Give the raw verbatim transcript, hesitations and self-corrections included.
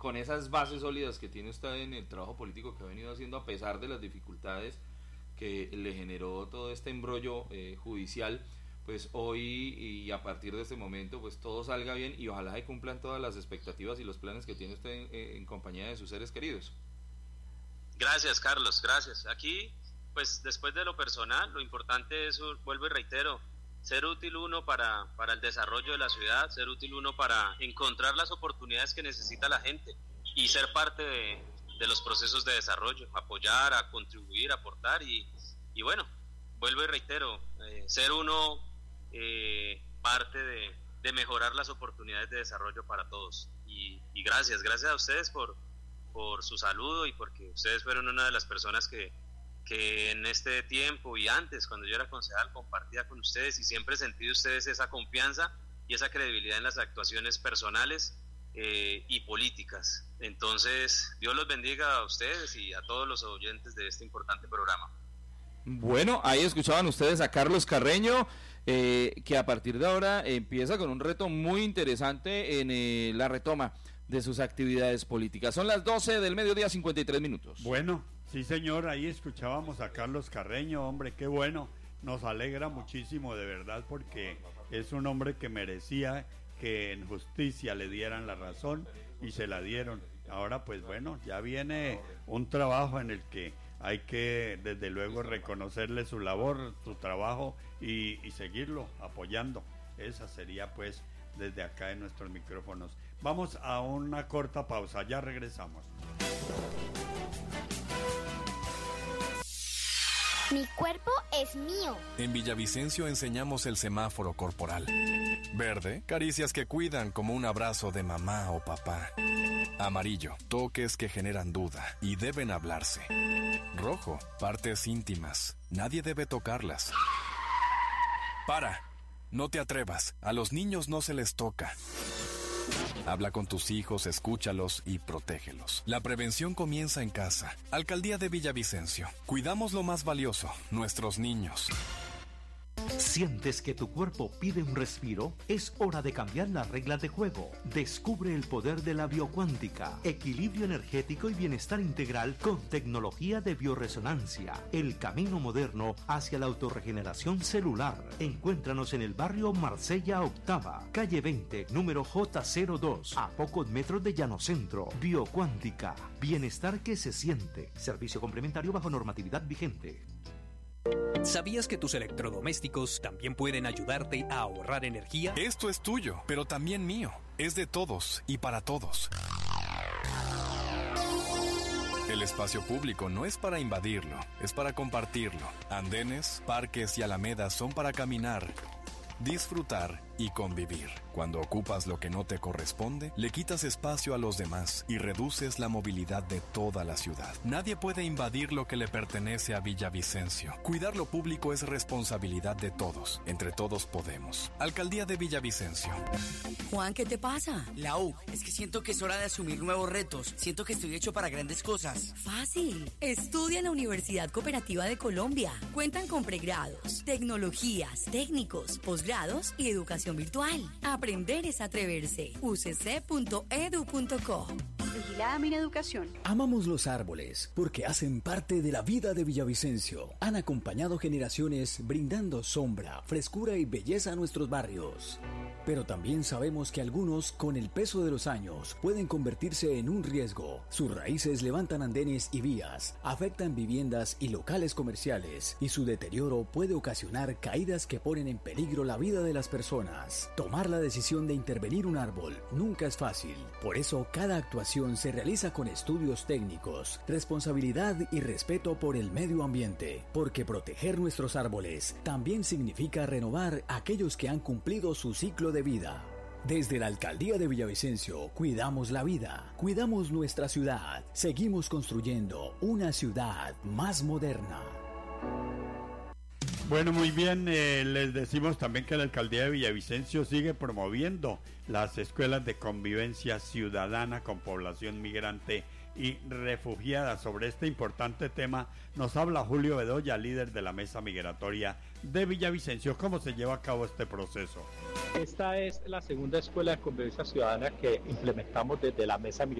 con esas bases sólidas que tiene usted en el trabajo político que ha venido haciendo a pesar de las dificultades que le generó todo este embrollo eh, judicial, pues hoy y a partir de este momento pues todo salga bien y ojalá se cumplan todas las expectativas y los planes que tiene usted en, en compañía de sus seres queridos. Gracias, Carlos, gracias. Aquí, pues después de lo personal, lo importante es, vuelvo y reitero, ser útil uno para, para el desarrollo de la ciudad, ser útil uno para encontrar las oportunidades que necesita la gente y ser parte de, de los procesos de desarrollo, apoyar, a contribuir, aportar y, y bueno, vuelvo y reitero, eh, ser uno eh, parte de, de mejorar las oportunidades de desarrollo para todos. Y, y gracias, gracias a ustedes por, por su saludo y porque ustedes fueron una de las personas que que en este tiempo y antes, cuando yo era concejal, compartía con ustedes y siempre sentí de ustedes esa confianza y esa credibilidad en las actuaciones personales eh, y políticas. Entonces, Dios los bendiga a ustedes y a todos los oyentes de este importante programa. Bueno, ahí escuchaban ustedes a Carlos Carreño, eh, que a partir de ahora empieza con un reto muy interesante en eh, la retoma de sus actividades políticas. Son las doce del mediodía, cincuenta y tres minutos. Bueno, sí señor, ahí escuchábamos a Carlos Carreño, hombre, qué bueno, nos alegra muchísimo de verdad porque es un hombre que merecía que en justicia le dieran la razón y se la dieron. Ahora pues bueno, ya viene un trabajo en el que hay que desde luego reconocerle su labor, su trabajo y, y seguirlo apoyando. Esa sería pues desde acá en nuestros micrófonos. Vamos a una corta pausa, ya regresamos. Mi cuerpo es mío. En Villavicencio enseñamos el semáforo corporal. Verde, caricias que cuidan como un abrazo de mamá o papá. Amarillo, toques que generan duda y deben hablarse. Rojo, partes íntimas, nadie debe tocarlas. Para, no te atrevas, a los niños no se les toca. Habla con tus hijos, escúchalos y protégelos. La prevención comienza en casa. Alcaldía de Villavicencio. Cuidamos lo más valioso, nuestros niños. ¿Sientes que tu cuerpo pide un respiro? Es hora de cambiar las reglas de juego. Descubre el poder de la biocuántica, equilibrio energético y bienestar integral con tecnología de bioresonancia. El camino moderno hacia la autorregeneración celular. Encuéntranos en el barrio Marsella Octava, calle veinte, número J cero dos, a pocos metros de Llano Centro. Biocuántica, bienestar que se siente. Servicio complementario bajo normatividad vigente. ¿Sabías que tus electrodomésticos también pueden ayudarte a ahorrar energía? Esto es tuyo, pero también mío. Es de todos y para todos. El espacio público no es para invadirlo, es para compartirlo. Andenes, parques y alamedas son para caminar, disfrutar y convivir. Cuando ocupas lo que no te corresponde, le quitas espacio a los demás y reduces la movilidad de toda la ciudad. Nadie puede invadir lo que le pertenece a Villavicencio. Cuidar lo público es responsabilidad de todos. Entre todos podemos. Alcaldía de Villavicencio. Juan, ¿qué te pasa? Lau, es que siento que es hora de asumir nuevos retos. Siento que estoy hecho para grandes cosas. Fácil. Estudia en la Universidad Cooperativa de Colombia. Cuentan con pregrados, tecnologías, técnicos, posgrados y educación virtual. Aprender es atreverse. u c c punto e d u punto co. Vigilada Mineducación. Amamos los árboles porque hacen parte de la vida de Villavicencio. Han acompañado generaciones brindando sombra, frescura y belleza a nuestros barrios. Pero también sabemos que algunos, con el peso de los años, pueden convertirse en un riesgo. Sus raíces levantan andenes y vías, afectan viviendas y locales comerciales, y su deterioro puede ocasionar caídas que ponen en peligro la vida de las personas. Tomar la decisión de intervenir un árbol nunca es fácil. Por eso, cada actuación se realiza con estudios técnicos, responsabilidad y respeto por el medio ambiente, porque proteger nuestros árboles también significa renovar aquellos que han cumplido su ciclo de vida. Desde la Alcaldía de Villavicencio, cuidamos la vida, cuidamos nuestra ciudad, seguimos construyendo una ciudad más moderna. Bueno, muy bien, eh, les decimos también que la Alcaldía de Villavicencio sigue promoviendo las escuelas de convivencia ciudadana con población migrante y refugiada. Sobre este importante tema nos habla Julio Bedoya, líder de la Mesa Migratoria de Villavicencio. ¿Cómo se lleva a cabo este proceso? Esta es la segunda escuela de convivencia ciudadana que implementamos desde la Mesa Migratoria